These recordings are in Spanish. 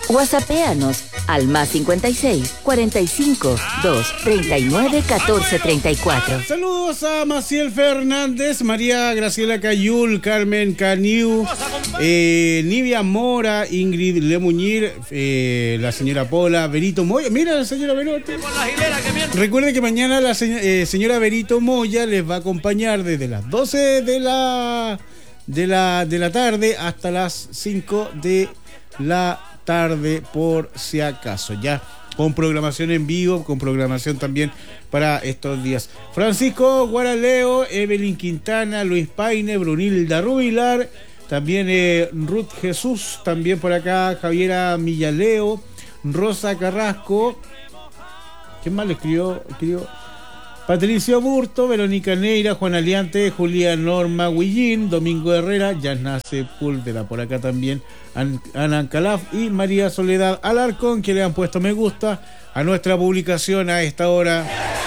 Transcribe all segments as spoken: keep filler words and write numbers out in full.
WhatsAppéanos al más cincuenta y seis, cuarenta y cinco, dos, treinta y nueve, catorce, treinta y cuatro. Saludos a Maciel Fernández, María Graciela Cayul, Carmen Caniu, eh, Nivia Mora, Ingrid Lemuñir, eh, la señora Pola, Berito Moya. Mira la señora Berito. Recuerden que mañana la se, eh, señora Berito Moya les va a acompañar desde las doce de la, de la, de la tarde hasta las cinco de la tarde, por si acaso, ya con programación en vivo, con programación también para estos días. Francisco Guaraleo, Evelyn Quintana, Luis Paine, Brunilda Rubilar, también eh, Ruth Jesús, también por acá Javiera Millaleo, Rosa Carrasco, ¿quién más le escribió? escribió? Patricio Burto, Verónica Neira, Juan Aliante, Julia Norma Huillín, Domingo Herrera, Yasna Sepúlveda, por acá también Ana Ancalaf y María Soledad Alarcón, que le han puesto me gusta a nuestra publicación a esta hora.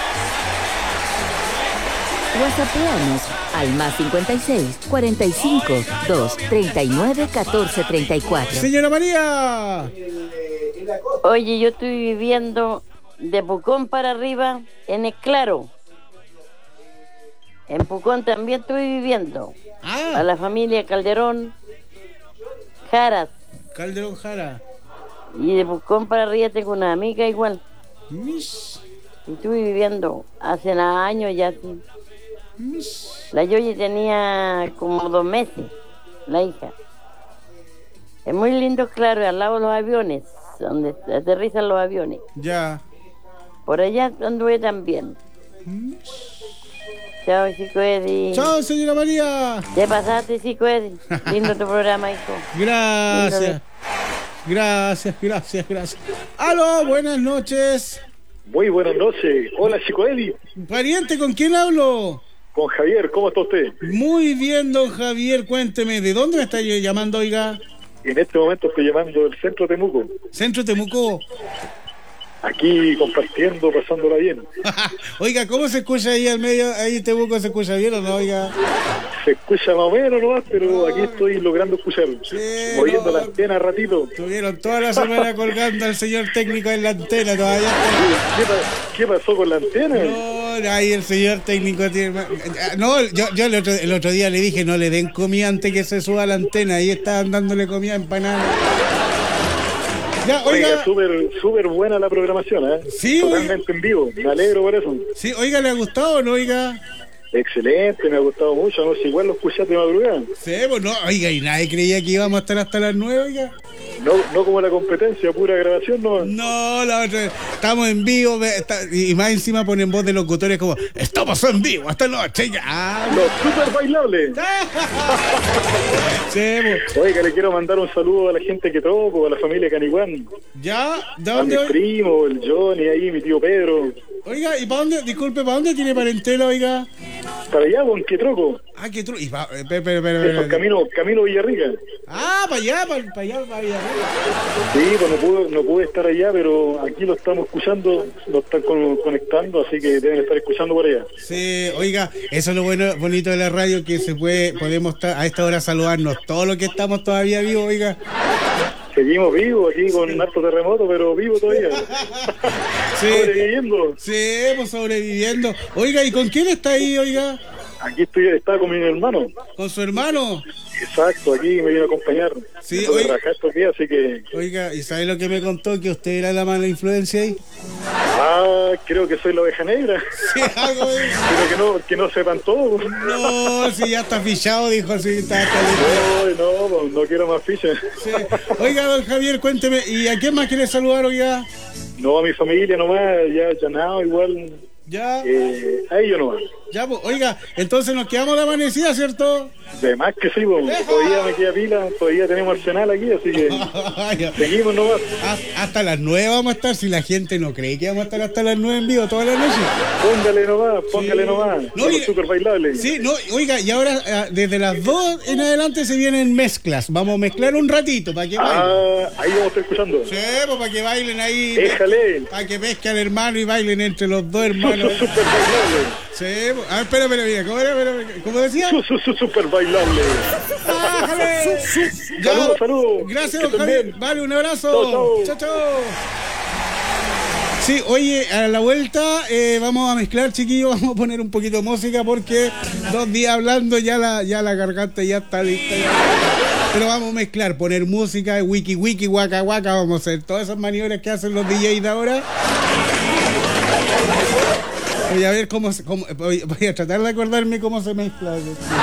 WhatsAppéanos al más cincuenta y seis, cuarenta y cinco, dos, treinta y nueve, catorce, treinta y cuatro. Señora María. Oye, yo estoy viviendo de Pucón para arriba en El Claro. En Pucón también estoy viviendo. Ah. A la familia Calderón Jaras. Calderón Jara. Y de Pucón para arriba tengo una amiga igual. Miss. Y estuve viviendo hace años ya. Sí. Miss. La Yoyi tenía como dos meses, la hija. Es muy lindo, claro, al lado de los aviones, donde aterrizan los aviones. Ya. Por allá anduve también. Chao, Chico Eddie. Chao, señora María. ¿Qué pasaste, Chico Eddie? Lindo tu programa, hijo. Gracias. Gracias, gracias, gracias. Aló, buenas noches. Muy buenas noches. Hola, Chico Eddie. Pariente, ¿con quién hablo? Con Javier, ¿cómo está usted? Muy bien, don Javier, cuénteme, ¿de dónde me está llamando, oiga? En este momento estoy llamando del centro de Temuco. Centro Temuco. Aquí compartiendo, pasándola bien. Oiga, ¿cómo se escucha ahí al medio? Ahí en Temuco se escucha bien, ¿o no, oiga? Se escucha más o menos nomás, pero aquí estoy logrando escuchar. Sí, moviendo no, la antena ratito. Estuvieron toda la semana colgando al señor técnico en la antena todavía. ¿Qué, ¿Qué pasó con la antena? No, ahí el señor técnico tiene... No, yo, yo el, otro, el otro día le dije, no le den comida antes que se suba a la antena. Ahí estaban dándole comida empanada. Ya, oiga, oiga súper super buena la programación, ¿eh? Sí, totalmente oiga. En vivo, me alegro por eso. Sí, oiga, ¿le ha gustado o no, oiga? Excelente, me ha gustado mucho, no sé, igual lo escuchaste de madrugada. Sí, pues no, oiga, y nadie creía que íbamos a estar hasta las nueve, oiga. No, no como la competencia, pura grabación, no. No, la otra, estamos en vivo, ve, está, y más encima ponen voz de locutores como, estamos en vivo esta noche, ya. Ah, Los super bailables. Sí, pues. Oiga, le quiero mandar un saludo a la gente que toco, a la familia Caniguán. ¿Ya? ¿De A dónde? mi primo, el Johnny, ahí, mi tío Pedro. Oiga, ¿y para dónde? Disculpe, ¿para dónde tiene parentela, oiga? Para allá, con qué troco. Ah, qué truco. Pero, pero, pero, Eso, camino, camino Villarrica. Ah, para allá, para, para allá, para allá. Sí, pues no pude, no pude estar allá, pero aquí lo estamos escuchando, lo están con, conectando, así que deben estar escuchando por allá. Sí, oiga, eso es lo bueno, bonito de la radio, que se puede, podemos estar a esta hora saludarnos todos los que estamos todavía vivos, oiga. Seguimos vivos aquí con un harto terremoto, pero vivo todavía. Sí. Sobreviviendo. Sí, pues sobreviviendo. Oiga, ¿y con quién está ahí, oiga? Aquí estoy, estaba con mi hermano. ¿Con su hermano? Exacto, aquí me vino a acompañar. Sí, oiga. Trabajar estos días, así que... Oiga, ¿y sabe lo que me contó? Que usted era la mala influencia ahí. Ah, creo que soy la oveja negra. Sí, algo de... Pero que no, que no sepan todo. No, si ya está fichado, dijo, sí, está, está listo. No, no, no quiero más fichas. Sí. Oiga, don Javier, cuénteme, ¿y a quién más quiere saludar, oiga? No, a mi familia nomás, ya llanado igual. Ya. Eh, a ellos nomás. Ya, pues, oiga, entonces nos quedamos de amanecida, ¿cierto? De más que sí, pues, todavía me queda pila, todavía tenemos arsenal aquí, así que seguimos nomás. Hasta las nueve vamos a estar, si la gente no cree que vamos a estar hasta las nueve en vivo toda la noche. Póngale nomás, póngale sí. nomás, no, oiga, super bailable. Sí, no, oiga, y ahora desde las dos en adelante se vienen mezclas, vamos a mezclar un ratito para que bailen. Ah, ahí vamos a estar escuchando. Sí, pues para que bailen ahí. Déjale. Para que pesquen hermano y bailen entre los dos hermanos. Super bailable. Sí, a ver, espera, espera, mira, ¿cómo era? Espera, ¿cómo decía? Super bailable. ¡Bájale! Ya. Saludos, saludos. Gracias, Que don estén Javier. bien. Vale, un abrazo. Chao, chao. Chao, chao. Sí, oye, a la vuelta eh, vamos a mezclar, chiquillos, vamos a poner un poquito de música porque dos días hablando ya la, ya la garganta ya está lista. Ya. Pero vamos a mezclar, poner música, wiki wiki, waka waka, vamos a hacer todas esas maniobras que hacen los D Js de ahora. Voy a ver cómo, se- cómo voy, voy a tratar de acordarme cómo se mezcla.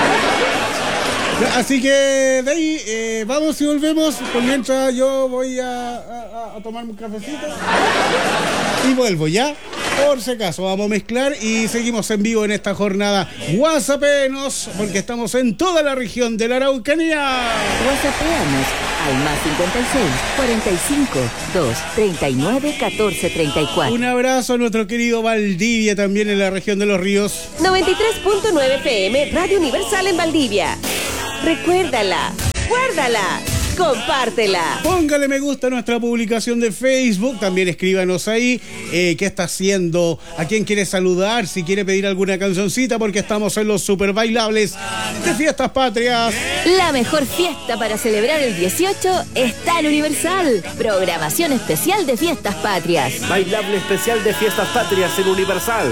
Así que de ahí eh, vamos y volvemos. Por mientras yo voy a, a, a tomarme un cafecito y vuelvo ya. Por si acaso vamos a mezclar y seguimos en vivo en esta jornada WhatsAppenos, porque estamos en toda la región de la Araucanía. WhatsAppeanos al más cincuenta y seis, cuarenta y cinco, dos, treinta y nueve, catorce, treinta y cuatro. Un abrazo a nuestro querido Valdivia, también en la región de los ríos. noventa y tres punto nueve F M, Radio Universal en Valdivia. Recuérdala, guárdala, compártela. Póngale me gusta a nuestra publicación de Facebook. También escríbanos ahí eh, qué está haciendo, a quién quiere saludar, si quiere pedir alguna cancioncita, porque estamos en los super bailables de Fiestas Patrias. La mejor fiesta para celebrar el dieciocho está en Universal. Programación especial de Fiestas Patrias. Bailable especial de Fiestas Patrias en Universal.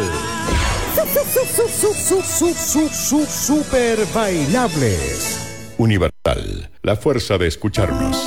Super bailables. Universal, la fuerza de escucharnos.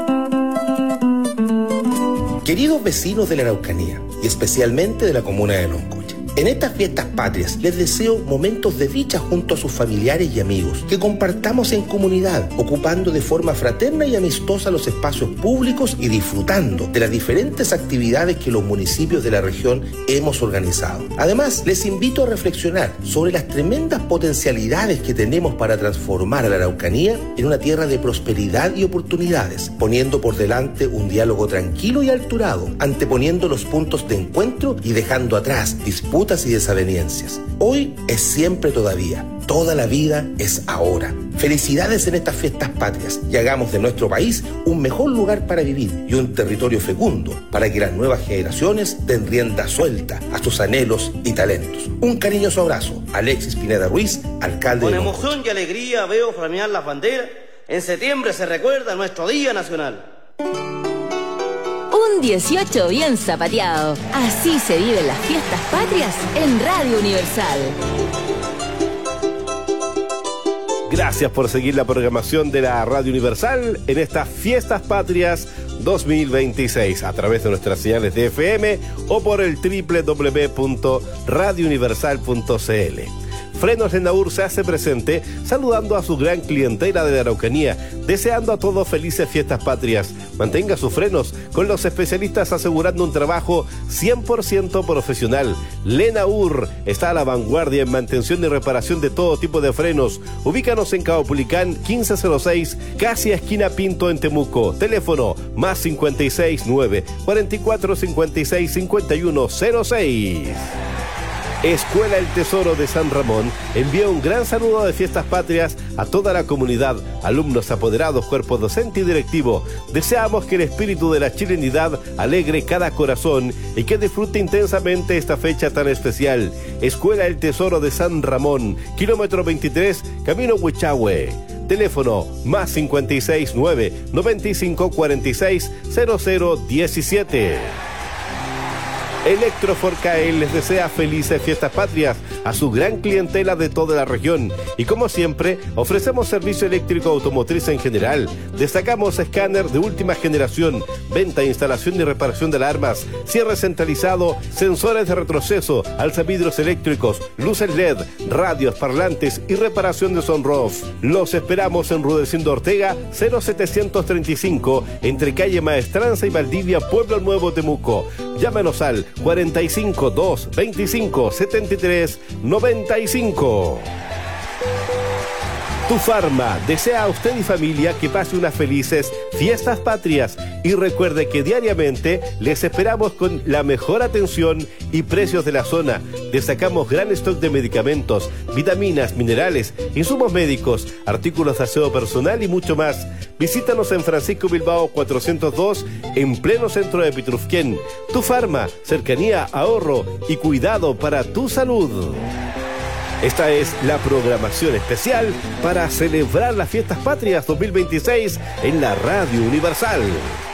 Queridos vecinos de la Araucanía y especialmente de la comuna de Loncocha, en estas fiestas patrias les deseo momentos de dicha junto a sus familiares y amigos, que compartamos en comunidad, ocupando de forma fraterna y amistosa los espacios públicos y disfrutando de las diferentes actividades que los municipios de la región hemos organizado. Además, les invito a reflexionar sobre las tremendas potencialidades que tenemos para transformar a la Araucanía en una tierra de prosperidad y oportunidades, poniendo por delante un diálogo tranquilo y alturado, anteponiendo los puntos de encuentro y dejando atrás disputas y desavenencias. Hoy es siempre todavía, toda la vida es ahora. Felicidades en estas fiestas patrias y hagamos de nuestro país un mejor lugar para vivir y un territorio fecundo para que las nuevas generaciones den rienda suelta a sus anhelos y talentos. Un cariñoso abrazo, Alexis Pineda Ruiz, alcalde Con de emoción Loncocha. y alegría veo flamear las banderas. En septiembre se recuerda nuestro Día Nacional. Un dieciocho bien zapateado. Así se viven las Fiestas Patrias en Radio Universal. Gracias por seguir la programación de la Radio Universal en estas Fiestas Patrias dos mil veintiséis a través de nuestras señales de F M o por el doble u doble u doble u punto radio universal punto c l. Frenos Lenaur se hace presente saludando a su gran clientela de la Araucanía, deseando a todos felices fiestas patrias. Mantenga sus frenos con los especialistas asegurando un trabajo cien por ciento profesional. Lenaur está a la vanguardia en mantención y reparación de todo tipo de frenos. Ubícanos en Caupolicán quince cero seis, casi esquina Pinto en Temuco. Teléfono más cincuenta y seis, nueve, cuarenta y cuatro, cincuenta y seis, cincuenta y uno cero seis. Escuela El Tesoro de San Ramón envía un gran saludo de Fiestas Patrias a toda la comunidad, alumnos, apoderados, cuerpo docente y directivo. Deseamos que el espíritu de la chilenidad alegre cada corazón y que disfrute intensamente esta fecha tan especial. Escuela El Tesoro de San Ramón, kilómetro veintitrés, camino Huichahue. Teléfono más cincuenta y seis, nueve, noventa y cinco, cuarenta y seis, cero cero diecisiete. Electroforcael les desea felices fiestas patrias a su gran clientela de toda la región y como siempre ofrecemos servicio eléctrico automotriz en general. Destacamos escáner de última generación, venta, instalación y reparación de alarmas, cierre centralizado, sensores de retroceso, alzavidrios eléctricos, luces L E D, radios, parlantes y reparación de sunroof. Los esperamos en Rudecindo Ortega cero setecientos treinta y cinco entre calle Maestranza y Valdivia, Pueblo Nuevo, Temuco. Llámanos al cuarenta y cinco, dos, veinticinco, setenta y tres, noventa y cinco. Tu Farma desea a usted y familia que pase unas felices fiestas patrias y recuerde que diariamente les esperamos con la mejor atención y precios de la zona. Destacamos gran stock de medicamentos, vitaminas, minerales, insumos médicos, artículos de aseo personal y mucho más. Visítanos en Francisco Bilbao cuatrocientos dos en pleno centro de Pitrufquén. Tu Farma, cercanía, ahorro y cuidado para tu salud. Esta es la programación especial para celebrar las Fiestas Patrias dos mil veintiséis en la Radio Universal.